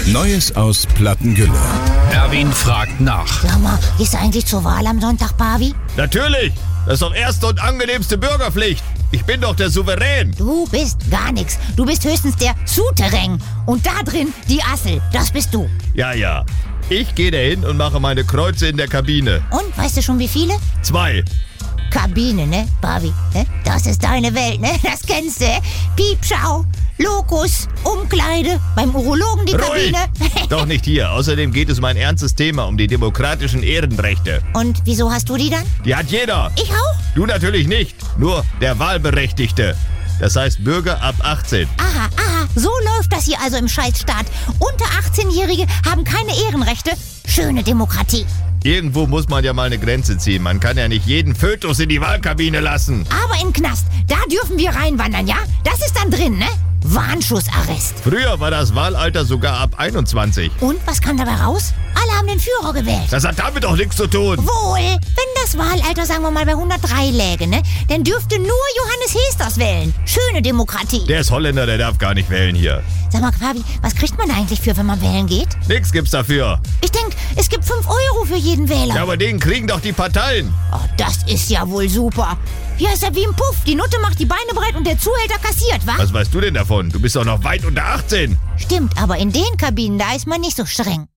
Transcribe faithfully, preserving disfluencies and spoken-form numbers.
Neues aus Plattengülle. Erwin fragt nach. Sag mal, gehst du eigentlich zur Wahl am Sonntag, Pavi? Natürlich! Das ist doch erste und angenehmste Bürgerpflicht. Ich bin doch der Souverän. Du bist gar nix. Du bist höchstens der Souterrain. Und da drin die Assel. Das bist du. Ja, ja. Ich gehe dahin und mache meine Kreuze in der Kabine. Und, weißt du schon wie viele? Zwei. Kabine, ne, Pavi? Ne? Das ist deine Welt, ne? Das kennst du, Piepschau, Lokus, Umkleide, beim Urologen die Ruhig! Kabine. Doch nicht hier. Außerdem geht es um ein ernstes Thema, um die demokratischen Ehrenrechte. Und wieso hast du die dann? Die hat jeder. Ich auch? Du natürlich nicht. Nur der Wahlberechtigte. Das heißt Bürger ab achtzehn. Aha, aha, so läuft das hier also im Scheißstaat. Unter achtzehnjährige haben keine Ehrenrechte. Schöne Demokratie. Irgendwo muss man ja mal eine Grenze ziehen. Man kann ja nicht jeden Fötus in die Wahlkabine lassen. Aber in Knast, da dürfen wir reinwandern, ja? Das ist dann drin, ne? Warnschussarrest. Früher war das Wahlalter sogar ab einundzwanzig. Und, was kam dabei raus? Alle haben den Führer gewählt. Das hat damit doch nichts zu tun. Wohl, wenn das Wahlalter, sagen wir mal, bei hundertdrei läge, ne? Dann dürfte nur Johannes Hesters wählen. Schöne Demokratie. Der ist Holländer, der darf gar nicht wählen hier. Sag mal, Fabi, was kriegt man eigentlich für, wenn man wählen geht? Nix gibt's dafür. Ich denk, es gibt fünf Euro für jeden Wähler. Ja, aber den kriegen doch die Parteien. Oh, das ist ja wohl super. Hier ist ja wie ein Puff. Die Nutte macht die Beine breit und der Zuhälter kassiert, wa? Was weißt du denn davon? Du bist doch noch weit unter achtzehn. Stimmt, aber in den Kabinen, da ist man nicht so streng.